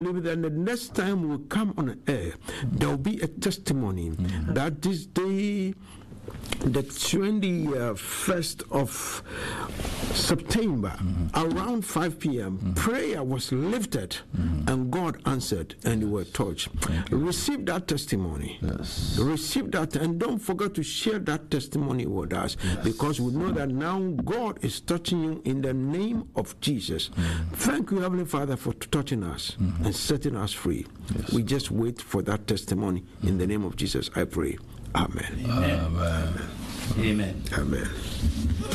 Then the next time we come on air, there will be a testimony that this day, the 21st of September, around 5 p.m., prayer was lifted and God answered and you were touched. Receive that testimony. Yes. Receive that, and don't forget to share that testimony with us, because we know that now God is touching you in the name of Jesus. Thank you, Heavenly Father, for touching us and setting us free. Yes. We just wait for that testimony in the name of Jesus. I pray. Amen. Amen. Amen. Amen. Amen.